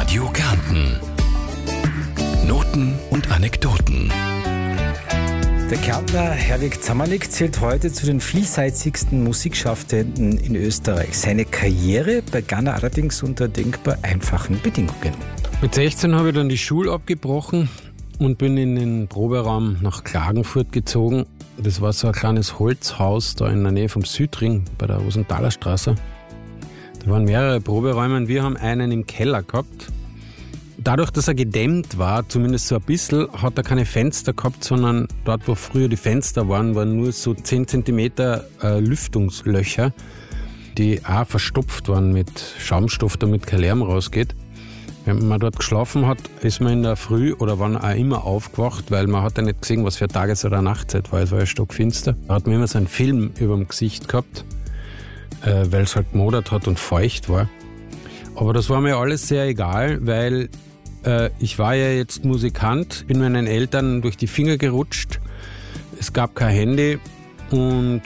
Radio Kärnten. Noten und Anekdoten. Der Kärntner Herwig Zammerlik zählt heute zu den vielseitigsten Musikschaffenden in Österreich. Seine Karriere begann er allerdings unter denkbar einfachen Bedingungen. Mit 16 habe ich dann die Schule abgebrochen und bin in den Proberaum nach Klagenfurt gezogen. Das war so ein kleines Holzhaus da in der Nähe vom Südring bei der Rosenthaler Straße. Da waren mehrere Proberäume und wir haben einen im Keller gehabt. Dadurch, dass er gedämmt war, zumindest so ein bisschen, hat er keine Fenster gehabt, sondern dort, wo früher die Fenster waren nur so 10 cm Lüftungslöcher, die auch verstopft waren mit Schaumstoff, damit kein Lärm rausgeht. Wenn man dort geschlafen hat, ist man in der Früh oder wann auch immer aufgewacht, weil man hat ja nicht gesehen, was für Tages- oder Nachtzeit war. Es war ja stockfinster. Da hat man immer so einen Film über dem Gesicht gehabt, weil es halt gemodert hat und feucht war. Aber das war mir alles sehr egal, weil ich war ja jetzt Musikant, bin meinen Eltern durch die Finger gerutscht. Es gab kein Handy und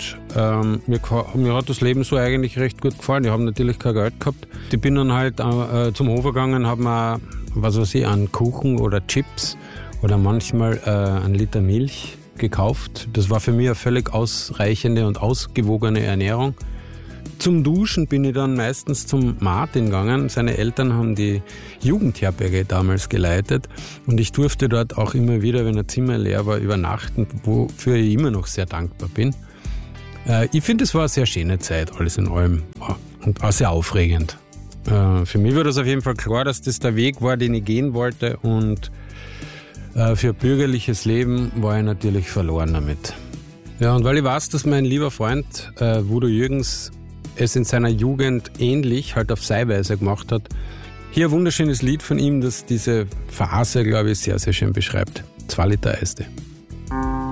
mir hat das Leben so eigentlich recht gut gefallen. Ich habe natürlich kein Geld gehabt. Ich bin dann halt zum Hof gegangen, habe mir, einen Kuchen oder Chips oder manchmal einen Liter Milch gekauft. Das war für mich eine völlig ausreichende und ausgewogene Ernährung. Zum Duschen bin ich dann meistens zum Martin gegangen. Seine Eltern haben die Jugendherberge damals geleitet und ich durfte dort auch immer wieder, wenn ein Zimmer leer war, übernachten, wofür ich immer noch sehr dankbar bin. Ich finde, es war eine sehr schöne Zeit, alles in allem, und auch sehr aufregend. Für mich war das auf jeden Fall klar, dass das der Weg war, den ich gehen wollte, und für ein bürgerliches Leben war ich natürlich verloren damit. Ja, und weil ich weiß, dass mein lieber Freund Udo Jürgens es in seiner Jugend ähnlich, halt auf seine Weise gemacht hat. Hier ein wunderschönes Lied von ihm, das diese Phase, glaube ich, sehr, sehr schön beschreibt. 2 Liter Eiste.